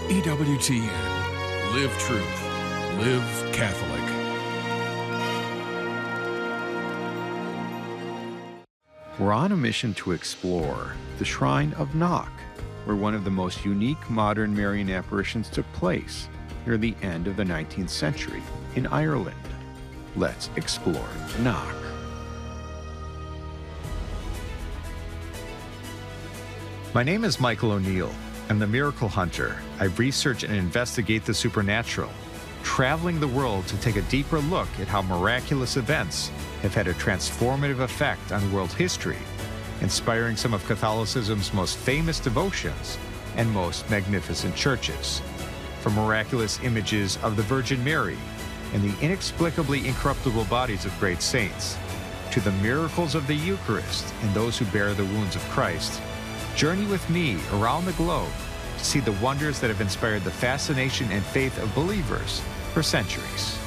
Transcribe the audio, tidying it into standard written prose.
EWTN. Live truth. Live Catholic. We're on a mission to explore the Shrine of Knock, where one of the most unique modern Marian apparitions took place near the end of the 19th century in Ireland. Let's explore Knock. My name is Michael O'Neill. I'm the Miracle Hunter. I research and investigate the supernatural, traveling the world to take a deeper look at how miraculous events have had a transformative effect on world history, inspiring some of Catholicism's most famous devotions and most magnificent churches. From miraculous images of the Virgin Mary and the inexplicably incorruptible bodies of great saints, to the miracles of the Eucharist and those who bear the wounds of Christ, journey with me around the globe to see the wonders that have inspired the fascination and faith of believers for centuries.